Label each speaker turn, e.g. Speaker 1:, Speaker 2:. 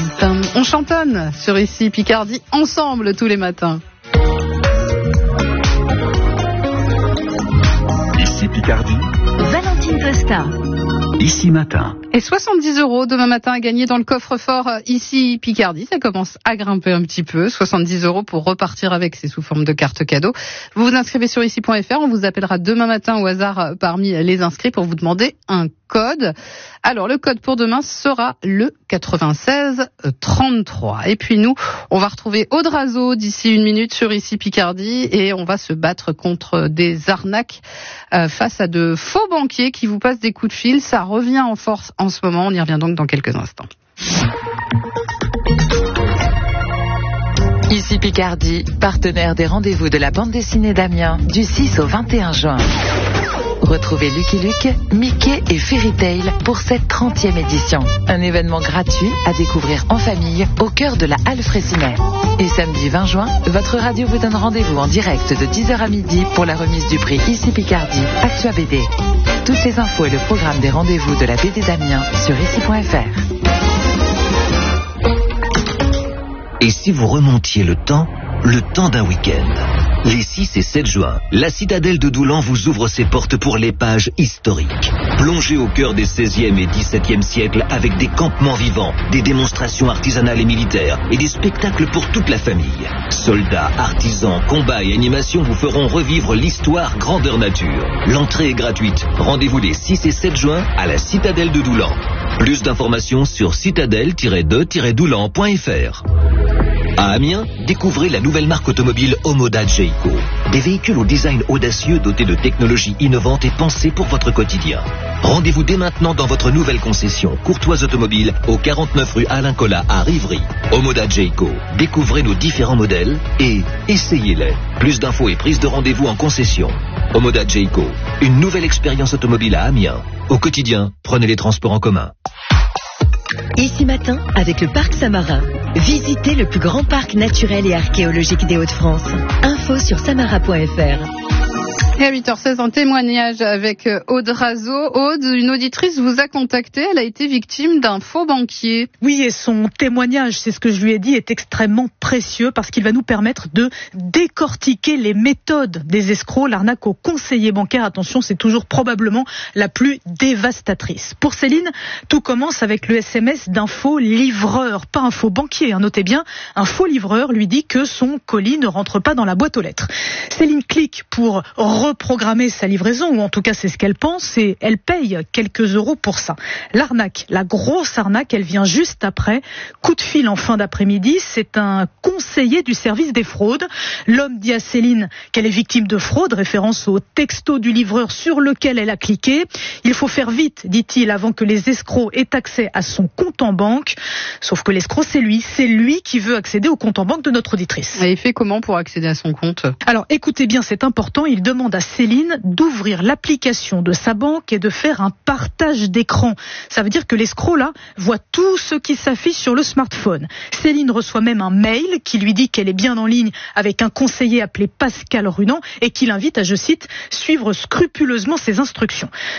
Speaker 1: On chantonne sur ici Picardie ensemble tous les matins.
Speaker 2: Ici Picardie.
Speaker 3: Valentine Costa.
Speaker 2: Ici matin.
Speaker 1: Et 70 € demain matin à gagner dans le coffre-fort ici Picardie. Ça commence à grimper un petit peu. 70 € pour repartir avec, c'est sous forme de carte cadeau. Vous vous inscrivez sur ici.fr. On vous appellera demain matin au hasard parmi les inscrits pour vous demander un code. Alors le code pour demain sera le 9633. Et puis nous, on va retrouver Audrazo d'ici une minute sur ici Picardie et on va se battre contre des arnaques face à de faux banquiers qui vous passent des coups de fil. Ça revient en force en ce moment. On y revient donc dans quelques instants.
Speaker 3: Ici Picardie, partenaire des rendez-vous de la bande dessinée d'Amiens du 6 au 21 juin. Retrouvez Lucky Luke, Mickey et Fairy Tail pour cette 30e édition. Un événement gratuit à découvrir en famille au cœur de la Halle Fraissinet. Et samedi 20 juin, votre radio vous donne rendez-vous en direct de 10h à midi pour la remise du prix Ici Picardie, Actua BD. Toutes ces infos et le programme des rendez-vous de la BD d'Amiens sur ici.fr.
Speaker 4: Et si vous remontiez le temps d'un week-end? Les 6 et 7 juin, la citadelle de Doulan vous ouvre ses portes pour l'épage historique. Plongez au cœur des 16e et 17e siècles avec des campements vivants, des démonstrations artisanales et militaires et des spectacles pour toute la famille. Soldats, artisans, combats et animations vous feront revivre l'histoire grandeur nature. L'entrée est gratuite. Rendez-vous les 6 et 7 juin à la citadelle de Doulan. Plus d'informations sur citadelle-de-doulan.fr. À Amiens, découvrez la nouvelle marque automobile Omoda Jayco. Des véhicules au design audacieux dotés de technologies innovantes et pensés pour votre quotidien. Rendez-vous dès maintenant dans votre nouvelle concession Courtoise Automobile au 49 rue Alain Collat à Rivry. Omoda Jayco. Découvrez nos différents modèles et essayez-les. Plus d'infos et prise de rendez-vous en concession. Omoda Jayco. Une nouvelle expérience automobile à Amiens. Au quotidien, prenez les transports en commun.
Speaker 5: Ici matin, avec le Parc Samarin. Visitez le plus grand parc naturel et archéologique des Hauts-de-France. Info sur samara.fr.
Speaker 1: Et à 8h16, un témoignage avec Audrazo. Aude, une auditrice vous a contacté. Elle a été victime d'un faux banquier.
Speaker 6: Oui, et son témoignage, c'est ce que je lui ai dit, est extrêmement précieux parce qu'il va nous permettre de décortiquer les méthodes des escrocs. L'arnaque aux conseillers bancaires, attention, c'est toujours probablement la plus dévastatrice. Pour Céline, tout commence avec le SMS d'un faux livreur, pas un faux banquier. Notez bien, un faux livreur lui dit que son colis ne rentre pas dans la boîte aux lettres. Céline clique pour reprogrammer sa livraison, ou en tout cas c'est ce qu'elle pense, et elle paye quelques euros pour ça. L'arnaque, la grosse arnaque, elle vient juste après. Coup de fil en fin d'après-midi, c'est un conseiller du service des fraudes. L'homme dit à Céline qu'elle est victime de fraude, référence au texto du livreur sur lequel elle a cliqué. Il faut faire vite, dit-il, avant que les escrocs aient accès à son compte en banque. Sauf que l'escroc, c'est lui qui veut accéder au compte en banque de notre auditrice.
Speaker 1: Et il fait comment pour accéder à son compte?
Speaker 6: Alors écoutez bien, c'est important, il demande à Céline d'ouvrir l'application de sa banque et de faire un partage d'écran. Ça veut dire que l'escroc là voit tout ce qui s'affiche sur le smartphone. Céline reçoit même un mail qui lui dit qu'elle est bien en ligne avec un conseiller appelé Pascal Runand et qui l'invite à, je cite, suivre scrupuleusement ses instructions.